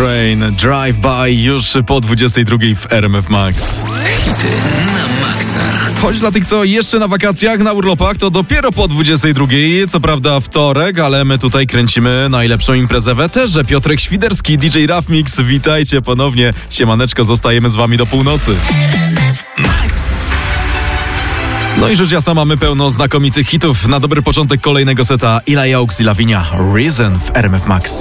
Train, Drive By już po 22 w RMF Max. Hity na maksa. Choć dla tych, co jeszcze na wakacjach, na urlopach, to dopiero po 22. Co prawda wtorek, ale my tutaj kręcimy najlepszą imprezę w eterze. Piotrek Świderski, DJ Raf Mix, witajcie ponownie. Siemaneczko, zostajemy z wami do północy. No i rzecz jasna, mamy pełno znakomitych hitów. Na dobry początek kolejnego seta Ila Yaux i Lavinia, Reason w RMF Max.